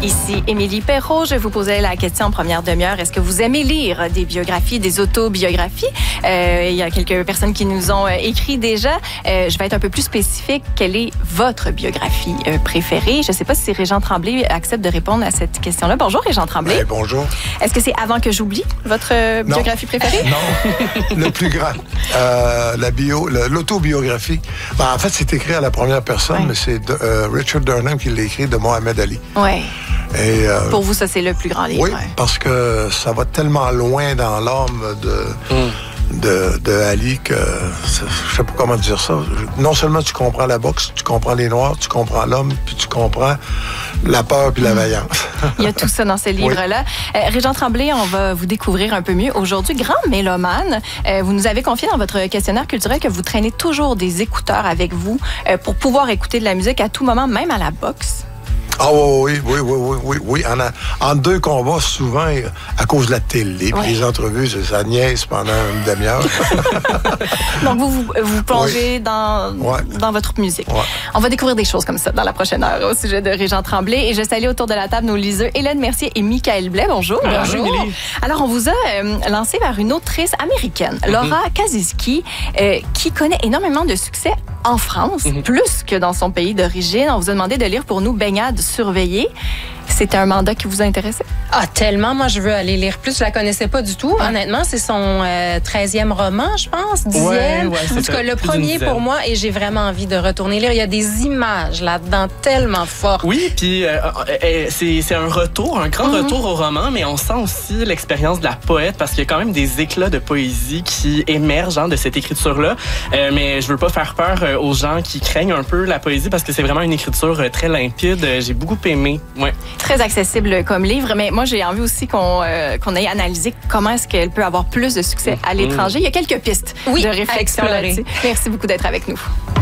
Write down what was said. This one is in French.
Ici Émilie Perrault. Je vous posais la question en première demi-heure. Est-ce que vous aimez lire des biographies, des autobiographies? Il y a quelques personnes qui nous ont écrit déjà. Je vais être un peu plus spécifique. Quelle est votre biographie préférée? Je ne sais pas si Régent Tremblay accepte de répondre à cette question-là. Bonjour, Régent Tremblay. Bonjour. Est-ce que c'est Avant que j'oublie, votre biographie préférée? Non, le plus grand. L'autobiographie. En fait, c'est écrit à la première personne, mais c'est Richard Durham qui l'a écrit de Mohamed Ali. Oui. Et, pour vous, ça, c'est le plus grand livre. Oui, parce que ça va tellement loin dans l'âme de Ali que je sais pas comment dire ça. Non seulement tu comprends la boxe, tu comprends les Noirs, tu comprends l'homme, puis tu comprends la peur puis la vaillance. Il y a tout ça dans ce livre-là. Régent Tremblay, on va vous découvrir un peu mieux aujourd'hui. Grand mélomane, vous nous avez confié dans votre questionnaire culturel que vous traînez toujours des écouteurs avec vous pour pouvoir écouter de la musique à tout moment, même à la boxe. Ah oui. En deux combats, souvent, à cause de la télé, puis les entrevues, ça niaise pendant une demi-heure. Donc, vous plongez dans votre musique. Ouais. On va découvrir des choses comme ça dans la prochaine heure au sujet de Régent Tremblay. Et je salue autour de la table nos liseux Hélène Mercier et Michael Blais. Bonjour. Bonjour. Alors, on vous a lancé vers une autrice américaine, Laura Kaczynski, qui connaît énormément de succès en France, plus que dans son pays d'origine. On vous a demandé de lire pour nous Baignade surveillée. C'était un mandat qui vous a intéressé? Ah, tellement. Moi, je veux aller lire plus. Je la connaissais pas du tout. Honnêtement, c'est son 13e roman, je pense. 10e. Ouais, en tout cas, le premier pour moi, et j'ai vraiment envie de retourner lire. Il y a des images là-dedans tellement fortes. Oui, puis c'est un retour, un grand retour au roman, mais on sent aussi l'expérience de la poète parce qu'il y a quand même des éclats de poésie qui émergent de cette écriture-là. Mais je veux pas faire peur aux gens qui craignent un peu la poésie parce que c'est vraiment une écriture très limpide. J'ai beaucoup aimé. Ouais. Très accessible comme livre, mais moi, j'ai envie aussi qu'on ait analysé comment est-ce qu'elle peut avoir plus de succès à l'étranger. Il y a quelques pistes de réflexion là-dessus. Merci beaucoup d'être avec nous.